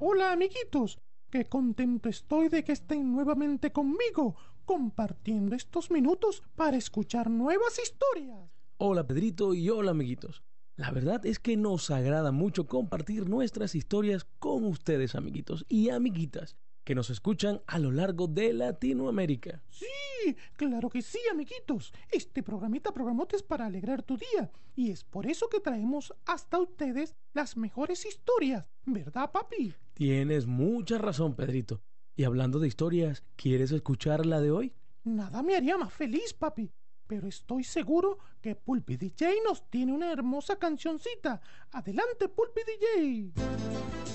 Hola amiguitos, qué contento estoy de que estén nuevamente conmigo, compartiendo estos minutos para escuchar nuevas historias. Hola Pedrito y hola amiguitos. La verdad es que nos agrada mucho compartir nuestras historias con ustedes amiguitos y amiguitas que nos escuchan a lo largo de Latinoamérica. Sí, claro que sí, amiguitos. Este programote es para alegrar tu día y es por eso que traemos hasta ustedes las mejores historias, ¿verdad, papi? Tienes mucha razón Pedrito. Y hablando de historias, ¿quieres escuchar la de hoy? Nada me haría más feliz, papi. Pero estoy seguro que Pulpi DJ nos tiene una hermosa cancioncita. Adelante, Pulpi DJ.